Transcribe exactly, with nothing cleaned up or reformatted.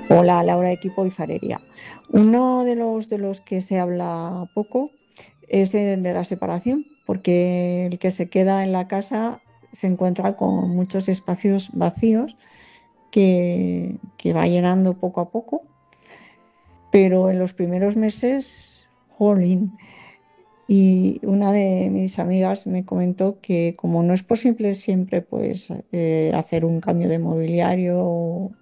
Hola, Laura de Equipo y Farería. Uno de los de los que se habla poco es el de la separación, porque el que se queda en la casa se encuentra con muchos espacios vacíos que, que va llenando poco a poco, pero en los primeros meses, jolín. Y una de mis amigas me comentó que como no es posible siempre pues eh, hacer un cambio de mobiliario